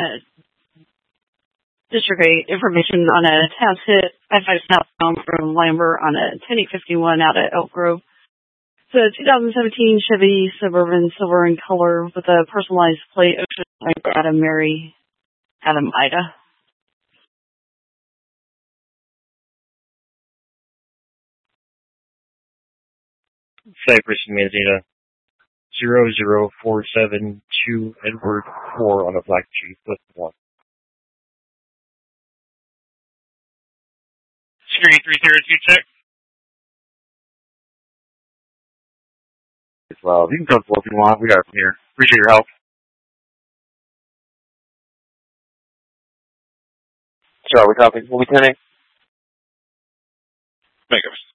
District 8 information on a task hit 55 southbound from Lambert on a 10851 out at Elk Grove. It's a 2017 Chevy Suburban, silver in color with a personalized plate. Adam Mary, Adam Ida. Cypress Manzana 00472 Edward 4 on a black Jeep with 1. Screen 302 check. Well, you can come forward if you want. We got it from here. Appreciate your help. Sure, we copy. We'll be 10-8. Make